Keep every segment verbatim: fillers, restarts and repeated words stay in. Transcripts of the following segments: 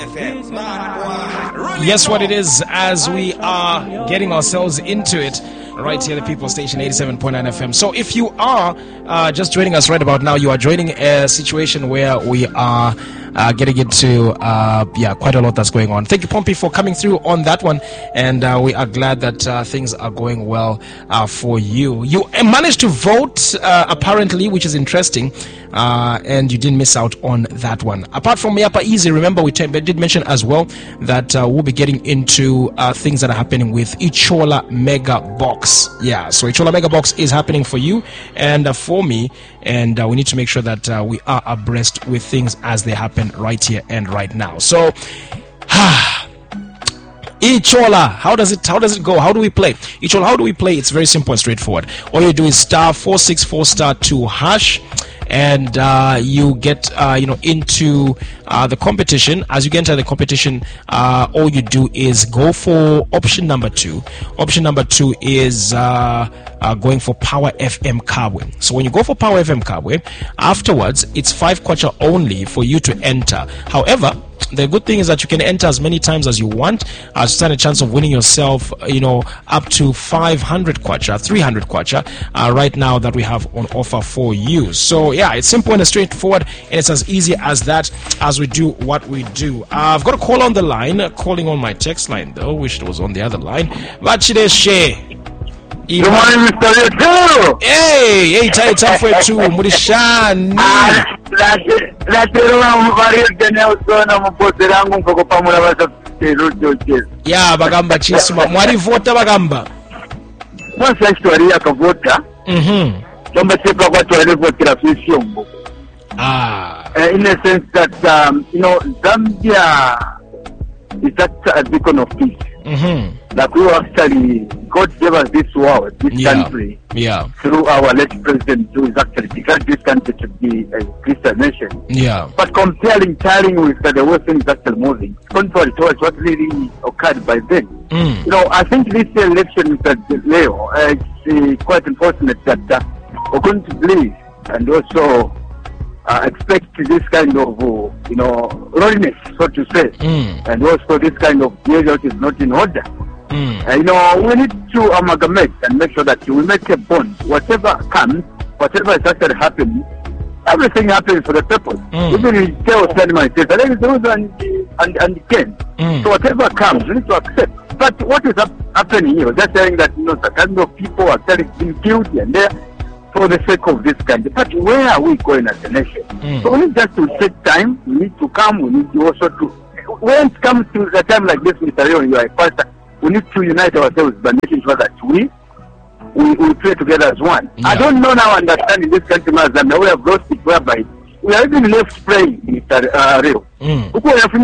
Yes, what it is, as we are getting ourselves into it right here, the People Station eighty-seven point nine F M. So if you are uh, just joining us right about now, you are joining a situation where we are uh, getting into uh, yeah, quite a lot that's going on. Thank you, Pompey, for coming through on that one, and uh, we are glad that uh, things are going well uh, for you. You managed to vote uh, apparently, which is interesting, uh, and you didn't miss out on that one. Apart from Yapa Easy, remember we t- did mention as well that uh, we'll be getting into uh, things that are happening with Ichola Mega Box. Yeah, so Ichola Mega Box is happening for you and uh, for me, and uh, we need to make sure that uh, we are abreast with things as they happen right here and right now. So, Ichola, how does it how does it go? How do we play? Ichola, how do we play? It's very simple and straightforward. All you do is star four six four star two hash, and uh, you get uh, you know into uh, the competition. As you get into the competition, uh, all you do is go for option number two. Option number two is uh, uh, going for Power F M Kabwe. So when you go for Power F M Kabwe, afterwards it's five kwacha only for you to enter. However, the good thing is that you can enter as many times as you want uh, to stand a chance of winning yourself, you know, up to five hundred kwacha, three hundred kwacha uh, right now that we have on offer for you. So yeah, it's simple and straightforward, and it's as easy as that as we do what we do. Uh, I've got a call on the line, uh, calling on my text line though, which was on the other line. Vachideshe. Good morning, Mister Yetu. Hey, hey, tai tafwe tu, murishani. Yeah, bagamba chisuma. Mwari vota bagamba. Once I story akavota. Mhm. Tomba sepa kwa tuwele votira fishiongo. Ah. Uh, in a sense that um, you know, Zambia is actually a beacon of peace. Mhm. Like we actually, God gave us this world, this Yeah. country, Yeah. through our late president, who is actually declared this country to be a Christian nation. Yeah. But comparing, telling with uh, the way things are actually moving, contrary to what really occurred by then. Mm. You know, I think this election, Mister Leo, uh, it's uh, quite unfortunate that uh, we're going to believe and also uh, expect this kind of, uh, you know, lawlessness, so to say, Mm. and also this kind of behavior which is not in order. Mm. Uh, you know, we need to amalgamate and make sure that we make a bond. Whatever comes, whatever is actually happening, everything happens for the purpose. Mm. Even in tell animal says, there is rules and and and gain. Mm. So whatever comes, we need to accept. But what is up, happening here? They're saying that you know, the kind of people are actually being killed here and there for the sake of this country. But where are we going as a nation? Mm. So we need just to take time. We need to come. We need to also to. When it comes to a time like this, Mister Leon, you are a pastor. We need to unite ourselves by making sure that we we, we pray together as one. Yeah. I don't know now, understand in this country, Zambia, we have lost it whereby we are even left praying, Mister Uh, Rio. Mm.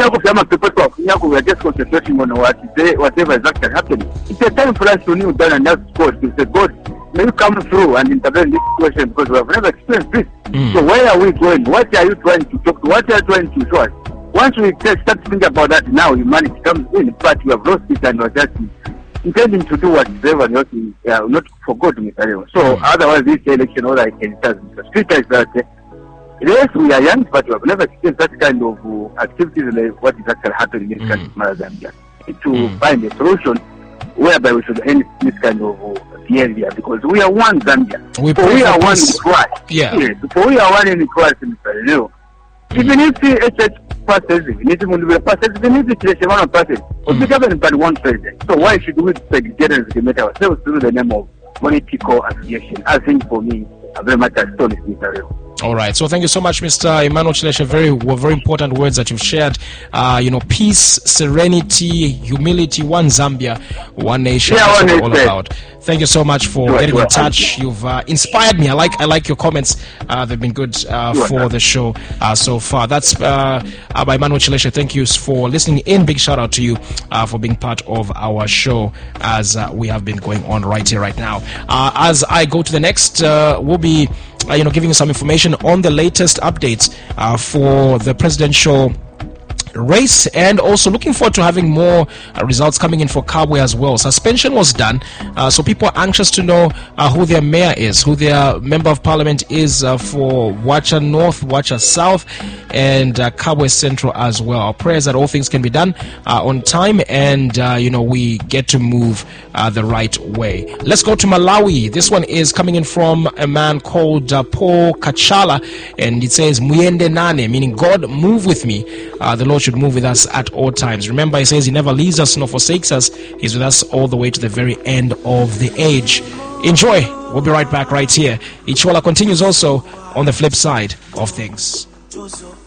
We are just concentrating on what is, whatever is actually happening. It's a time for us to kneel down and ask God to say, God, may you come through and intervene in this situation because we have never experienced this. Mm. So where are we going? What are you trying to talk to? What are you trying to show us? Once we start thinking about that, now humanity comes in, but we have lost it and we're just intending to do whatever, not, uh, not for God, Mister Leon. So Mm. otherwise, this election, all I can tell Mister Speaker is that uh, yes, we are young, but we have never experienced that kind of uh, activities like what is actually happening in this country, Zambia. To Mm. find a solution whereby we should end this kind of uh, behavior because we are one Zambia. We For pray we for are one peace. in Christ. Yeah. Yes, for we are one in Christ, Mister Leon. Even if the H H passes, even if the passes, even if the Cheshivana passes, we'll be governed by one president. So why should we segregate and segregate ourselves through the name of political affiliation? I think for me, I'm very much astonished, Mister Leon. All right. So thank you so much, Mister Emmanuel Chileshe. Very, very important words that you've shared. Uh, you know, peace, serenity, humility, one Zambia, one nation. Yeah, That's one what we're all nation. about. Thank you so much for Sure, getting sure. in touch. You've uh, inspired me. I like, I like your comments. Uh, they've been good uh, Sure. for the show uh, so far. That's uh, uh, by Emmanuel Chileshe. Thank you for listening in. Big shout out to you uh, for being part of our show as uh, we have been going on right here, right now. Uh, as I go to the next, uh, we'll be. Uh, you know, giving you some information on the latest updates uh, for the presidential race, and also looking forward to having more uh, results coming in for Kabwe as well. Suspension was done, uh, so people are anxious to know uh, who their mayor is, who their member of parliament is uh, for Wacha North, Wacha South, and uh, Kabwe Central as well. Our prayers that all things can be done uh, on time, and uh, you know, we get to move uh, the right way. Let's go to Malawi. This one is coming in from a man called uh, Paul Kachala, and it says Muyende Nane, meaning God move with me. Uh, the Lord should move with us at all times. Remember, he says he never leaves us nor forsakes us. He's with us all the way to the very end of the age. Enjoy. We'll be right back right here. Ichola continues also on the flip side of things.